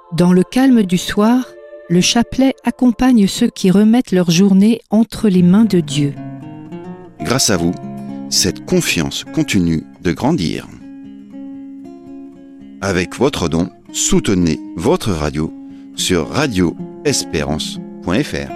Dans le calme du soir, le chapelet accompagne ceux qui remettent leur journée entre les mains de Dieu. Grâce à vous, cette confiance continue de grandir. Avec votre don, soutenez votre radio sur radioespérance.fr.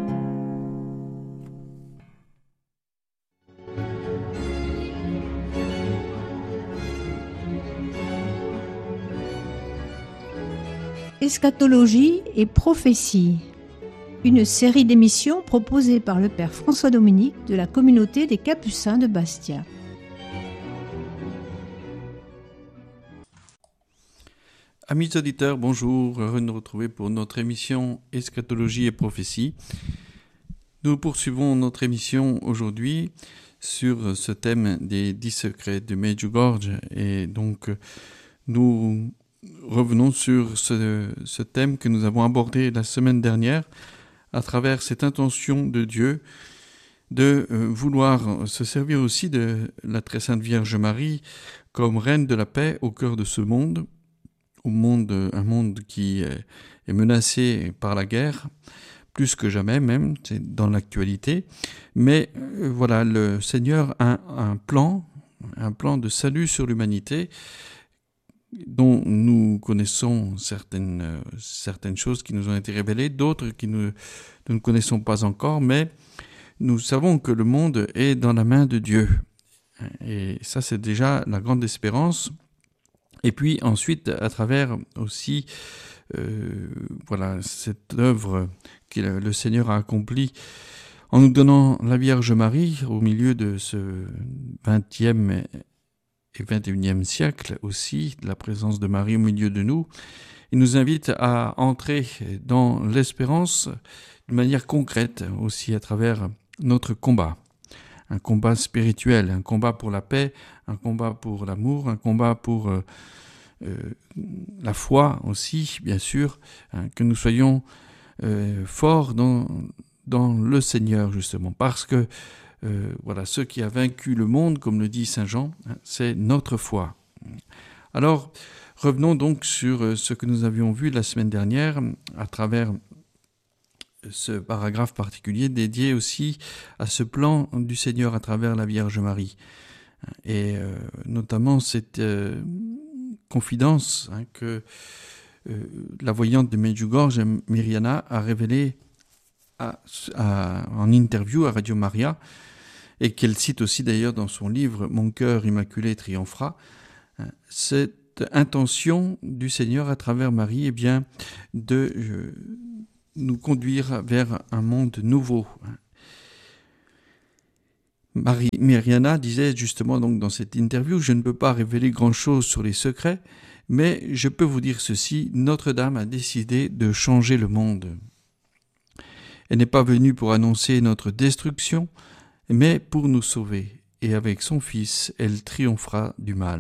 Eschatologie et prophétie, une série d'émissions proposée par le Père François Dominique de la communauté des Capucins de Bastia. Amis auditeurs, bonjour, heureux de nous retrouver pour notre émission Eschatologie et prophétie. Nous poursuivons notre émission aujourd'hui sur ce thème des 10 secrets de Medjugorje et donc nous revenons sur ce thème que nous avons abordé la semaine dernière à travers cette intention de Dieu de vouloir se servir aussi de la très sainte Vierge Marie comme reine de la paix au cœur de ce monde, un monde qui est menacé par la guerre, plus que jamais même, c'est dans l'actualité. Mais voilà, le Seigneur a un plan de salut sur l'humanité, dont nous connaissons certaines choses qui nous ont été révélées, d'autres que nous ne connaissons pas encore, mais nous savons que le monde est dans la main de Dieu. Et ça, c'est déjà la grande espérance. Et puis ensuite, à travers aussi cette œuvre que le Seigneur a accomplie en nous donnant la Vierge Marie au milieu de ce 20e et 21e siècle aussi, la présence de Marie au milieu de nous, il nous invite à entrer dans l'espérance de manière concrète aussi à travers notre combat. Un combat spirituel, un combat pour la paix, un combat pour l'amour, un combat pour la foi aussi, bien sûr, que nous soyons forts dans le Seigneur justement, parce que ce qui a vaincu le monde, comme le dit Saint Jean, c'est notre foi. Alors, revenons donc sur ce que nous avions vu la semaine dernière à travers ce paragraphe particulier dédié aussi à ce plan du Seigneur à travers la Vierge Marie. Et notamment cette confidence que la voyante de Medjugorje, Mirjana, a révélée en interview à Radio Maria, et qu'elle cite aussi d'ailleurs dans son livre « Mon cœur immaculé triomphera », cette intention du Seigneur à travers Marie, de nous conduire vers un monde nouveau. Mirjana disait justement donc dans cette interview « Je ne peux pas révéler grand-chose sur les secrets, mais je peux vous dire ceci, Notre-Dame a décidé de changer le monde. Elle n'est pas venue pour annoncer notre destruction, mais pour nous sauver, et avec son Fils, elle triomphera du mal. »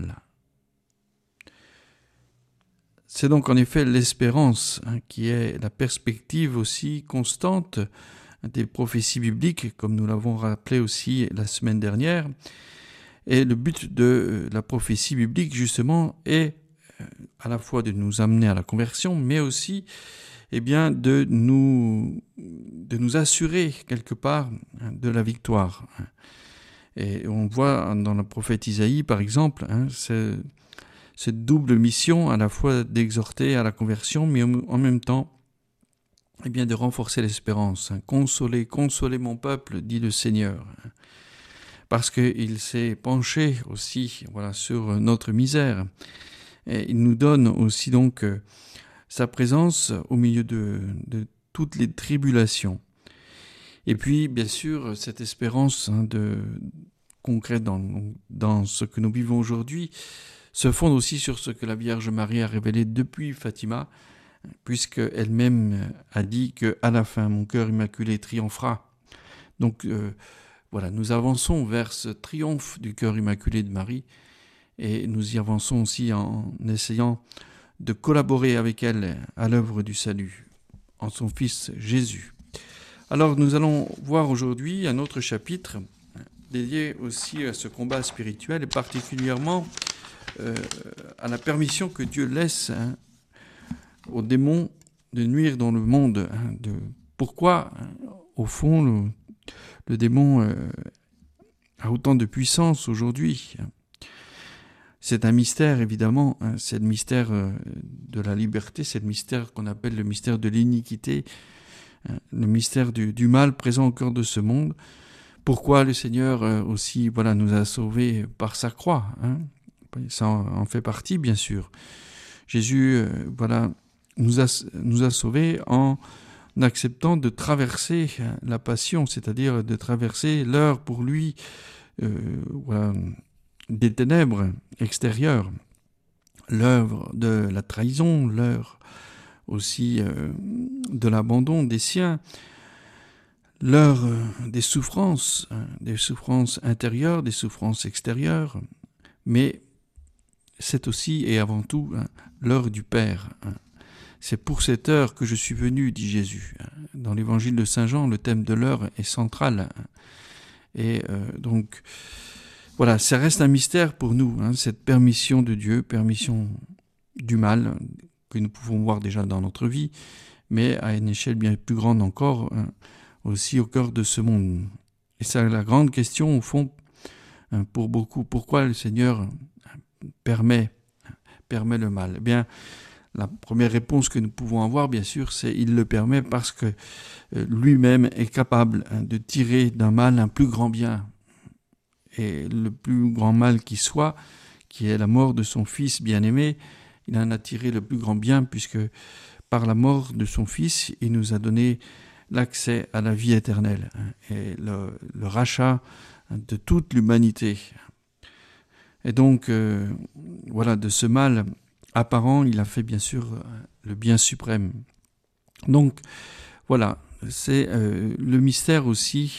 C'est donc en effet l'espérance qui est la perspective aussi constante des prophéties bibliques, comme nous l'avons rappelé aussi la semaine dernière. Et le but de la prophétie biblique, justement, est à la fois de nous amener à la conversion, mais aussi de nous assurer quelque part de la victoire. Et on voit dans le prophète Isaïe, par exemple, cette double mission à la fois d'exhorter à la conversion, mais en même temps de renforcer l'espérance. Consolez mon peuple, dit le Seigneur, parce qu'il s'est penché aussi sur notre misère. Et il nous donne aussi donc sa présence au milieu de toutes les tribulations. Et puis, bien sûr, cette espérance concrète dans ce que nous vivons aujourd'hui se fonde aussi sur ce que la Vierge Marie a révélé depuis Fatima, puisque elle-même a dit qu'à la fin, mon cœur immaculé triomphera. Donc, nous avançons vers ce triomphe du cœur immaculé de Marie, et nous y avançons aussi en essayant de collaborer avec elle à l'œuvre du salut, en son Fils Jésus. Alors nous allons voir aujourd'hui un autre chapitre dédié aussi à ce combat spirituel et particulièrement à la permission que Dieu laisse aux démons de nuire dans le monde. Pourquoi, au fond, le démon a autant de puissance aujourd'hui? C'est un mystère, évidemment, c'est le mystère de la liberté, c'est le mystère qu'on appelle le mystère de l'iniquité, le mystère du mal présent au cœur de ce monde. Pourquoi le Seigneur aussi nous a sauvés par sa croix, Ça en fait partie, bien sûr. Jésus nous a sauvés en acceptant de traverser la passion, c'est-à-dire de traverser l'heure pour lui des ténèbres extérieures, l'heure de la trahison, l'heure aussi de l'abandon des siens, l'heure des souffrances intérieures, des souffrances extérieures, mais c'est aussi et avant tout l'heure du Père. C'est pour cette heure que je suis venu, dit Jésus. Dans l'évangile de Saint Jean, le thème de l'heure est central. Et donc, voilà, ça reste un mystère pour nous, cette permission de Dieu, permission du mal, que nous pouvons voir déjà dans notre vie, mais à une échelle bien plus grande encore, aussi au cœur de ce monde. Et c'est la grande question, au fond, pour beaucoup. Pourquoi le Seigneur permet le mal? Eh bien, la première réponse que nous pouvons avoir, bien sûr, c'est il le permet parce que lui-même est capable de tirer d'un mal un plus grand bien. Et le plus grand mal qui soit, qui est la mort de son Fils bien-aimé, il en a tiré le plus grand bien puisque par la mort de son Fils, il nous a donné l'accès à la vie éternelle et le rachat de toute l'humanité. Et donc, de ce mal apparent, il a fait bien sûr le bien suprême. Donc, voilà, c'est le mystère aussi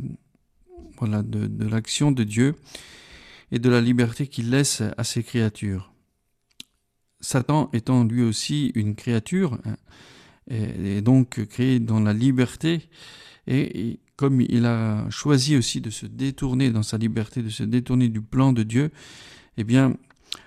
de l'action de Dieu et de la liberté qu'il laisse à ses créatures. Satan étant lui aussi une créature, et donc créé dans la liberté, et comme il a choisi aussi de se détourner dans sa liberté, de se détourner du plan de Dieu, eh bien,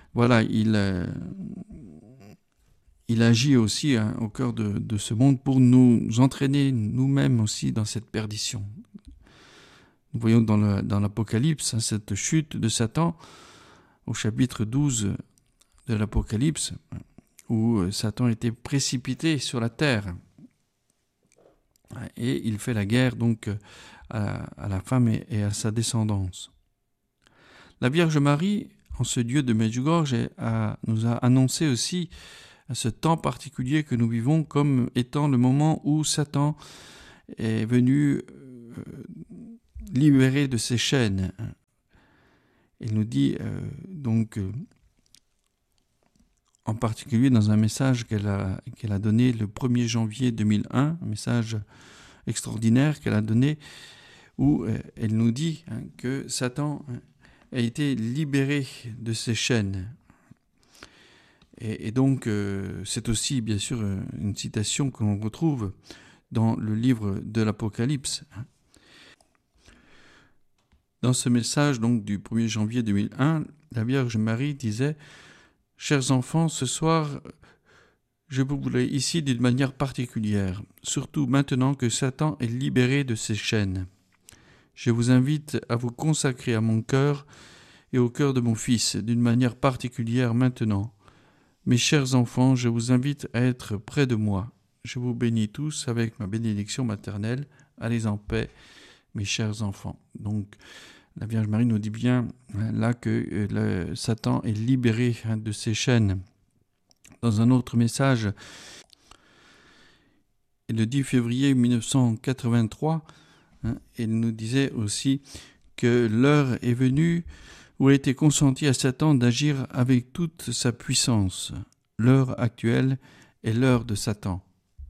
il agit aussi au cœur de ce monde pour nous entraîner nous-mêmes aussi dans cette perdition. Nous voyons dans l'Apocalypse cette chute de Satan au chapitre 12 de l'Apocalypse, où Satan était précipité sur la terre. Et il fait la guerre donc à la femme et à sa descendance. La Vierge Marie, en ce Dieu de Medjugorje, nous a annoncé aussi ce temps particulier que nous vivons comme étant le moment où Satan est venu libérer de ses chaînes. Il nous dit en particulier dans un message qu'elle a donné le 1er janvier 2001, un message extraordinaire qu'elle a donné, où elle nous dit que Satan a été libéré de ses chaînes. Et donc, c'est aussi, bien sûr, une citation que l'on retrouve dans le livre de l'Apocalypse. Dans ce message donc du 1er janvier 2001, la Vierge Marie disait « Chers enfants, ce soir, je vous voulais ici d'une manière particulière, surtout maintenant que Satan est libéré de ses chaînes. Je vous invite à vous consacrer à mon cœur et au cœur de mon Fils d'une manière particulière maintenant. Mes chers enfants, je vous invite à être près de moi. Je vous bénis tous avec ma bénédiction maternelle. Allez en paix, mes chers enfants. » Donc, la Vierge Marie nous dit bien là que Satan est libéré de ses chaînes. Dans un autre message, le 10 février 1983, il nous disait aussi que l'heure est venue où il a été consenti à Satan d'agir avec toute sa puissance. L'heure actuelle est l'heure de Satan.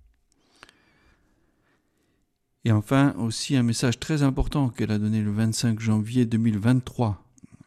Et enfin, aussi un message très important qu'elle a donné le 25 janvier 2023.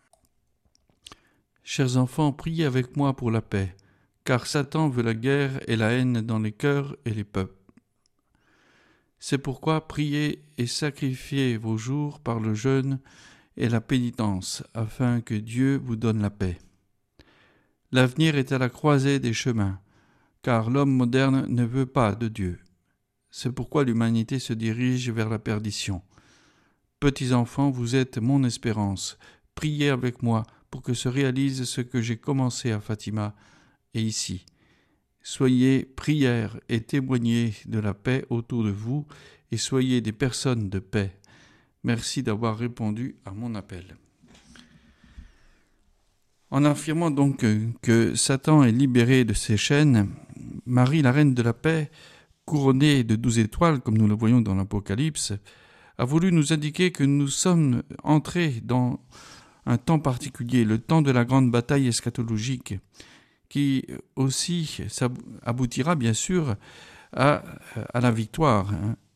« Chers enfants, priez avec moi pour la paix, car Satan veut la guerre et la haine dans les cœurs et les peuples. C'est pourquoi priez et sacrifiez vos jours par le jeûne et la pénitence, afin que Dieu vous donne la paix. L'avenir est à la croisée des chemins. car l'homme moderne ne veut pas de Dieu. C'est pourquoi l'humanité se dirige vers la perdition. Petits enfants, vous êtes mon espérance. Priez avec moi pour que se réalise ce que j'ai commencé à Fatima et ici. Soyez prières et témoignez de la paix autour de vous et soyez des personnes de paix. Merci d'avoir répondu à mon appel. En affirmant donc que Satan est libéré de ses chaînes, Marie, la reine de la paix, couronnée de 12 étoiles, comme nous le voyons dans l'Apocalypse, a voulu nous indiquer que nous sommes entrés dans un temps particulier, le temps de la grande bataille eschatologique, qui aussi aboutira bien sûr à la victoire.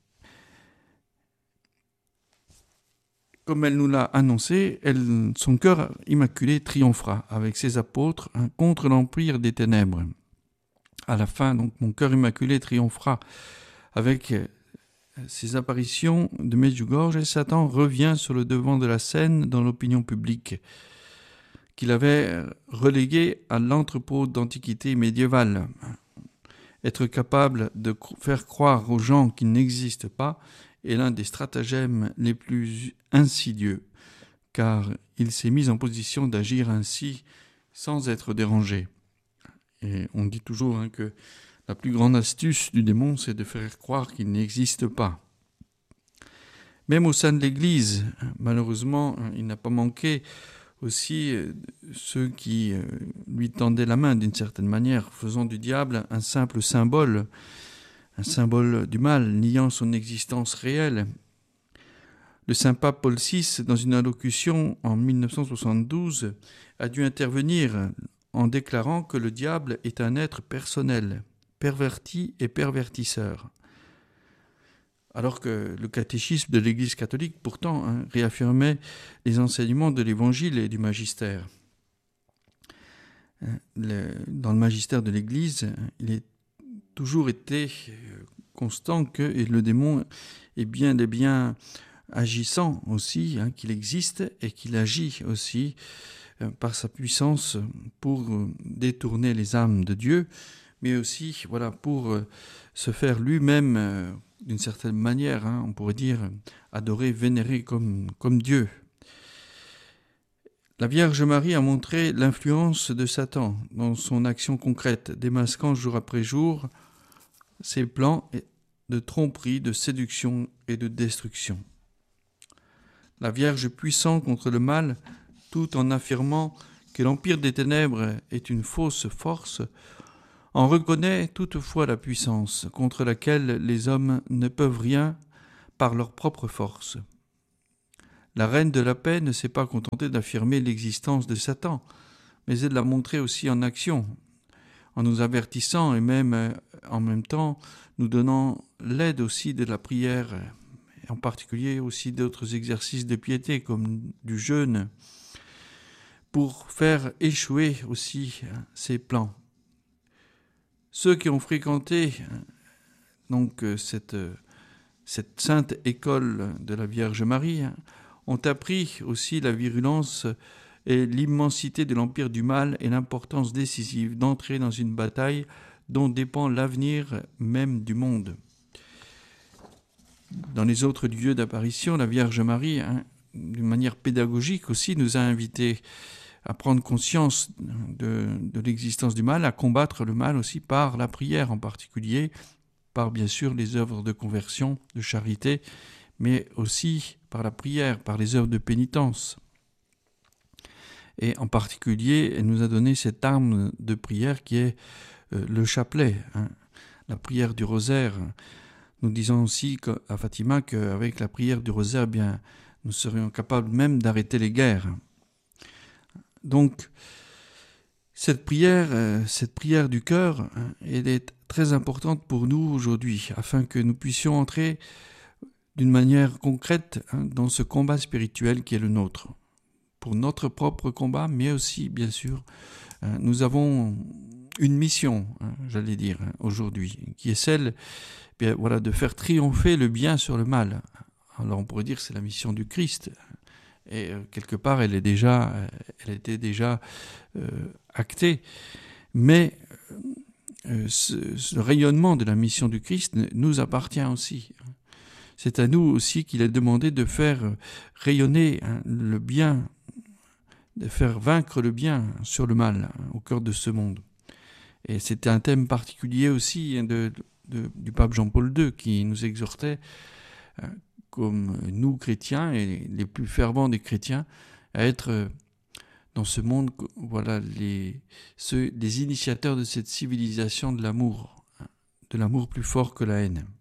Comme elle nous l'a annoncé, son cœur immaculé triomphera avec ses apôtres contre l'empire des ténèbres. À la fin, donc, mon cœur immaculé triomphera avec ses apparitions de Medjugorje, et Satan revient sur le devant de la scène dans l'opinion publique, qu'il avait relégué à l'entrepôt d'antiquité médiévale. Être capable de faire croire aux gens qu'ils n'existent pas est l'un des stratagèmes les plus insidieux, car il s'est mis en position d'agir ainsi sans être dérangé. Et on dit toujours que la plus grande astuce du démon, c'est de faire croire qu'il n'existe pas. Même au sein de l'Église, malheureusement, il n'a pas manqué aussi ceux qui lui tendaient la main d'une certaine manière, faisant du diable un simple symbole, un symbole du mal, niant son existence réelle. Le saint pape Paul VI, dans une allocution en 1972, a dû intervenir en déclarant que le diable est un être personnel, perverti et pervertisseur. Alors que le catéchisme de l'Église catholique, pourtant, réaffirmait les enseignements de l'Évangile et du magistère. Dans le magistère de l'Église, il est toujours été constant que le démon est bien agissant aussi, qu'il existe et qu'il agit aussi par sa puissance pour détourner les âmes de Dieu, mais aussi pour se faire lui-même d'une certaine manière, on pourrait dire, adorer, vénérer comme Dieu. La Vierge Marie a montré l'influence de Satan dans son action concrète, démasquant jour après jour ses plans de tromperie, de séduction et de destruction. La Vierge puissant contre le mal, tout en affirmant que l'empire des ténèbres est une fausse force, en reconnaît toutefois la puissance contre laquelle les hommes ne peuvent rien par leur propre force. La reine de la paix ne s'est pas contentée d'affirmer l'existence de Satan, mais elle l'a montré aussi en action, en nous avertissant et même en même temps nous donnant l'aide aussi de la prière, et en particulier aussi d'autres exercices de piété comme du jeûne, pour faire échouer aussi ses plans. Ceux qui ont fréquenté donc cette sainte école de la Vierge Marie ont appris aussi la virulence et l'immensité de l'empire du mal et l'importance décisive d'entrer dans une bataille dont dépend l'avenir même du monde. Dans les autres lieux d'apparition, la Vierge Marie, d'une manière pédagogique aussi, nous a invités à prendre conscience de l'existence du mal, à combattre le mal aussi par la prière en particulier, par bien sûr les œuvres de conversion, de charité, mais aussi par la prière, par les œuvres de pénitence. Et en particulier, elle nous a donné cette arme de prière qui est le chapelet, la prière du rosaire. Nous disons aussi à Fatima qu'avec la prière du rosaire, nous serions capables même d'arrêter les guerres. Donc, cette prière du cœur, elle est très importante pour nous aujourd'hui, afin que nous puissions entrer d'une manière concrète dans ce combat spirituel qui est le nôtre. Pour notre propre combat, mais aussi, bien sûr, nous avons une mission, j'allais dire, aujourd'hui, qui est celle de faire triompher le bien sur le mal. Alors on pourrait dire que c'est la mission du Christ. Et quelque part, elle était déjà actée. Mais ce rayonnement de la mission du Christ nous appartient aussi. C'est à nous aussi qu'il est demandé de faire rayonner le bien, de faire vaincre le bien sur le mal au cœur de ce monde. Et c'était un thème particulier aussi du pape Jean-Paul II qui nous exhortait, comme nous chrétiens et les plus fervents des chrétiens, à être dans ce monde, voilà, les initiateurs de cette civilisation de l'amour plus fort que la haine.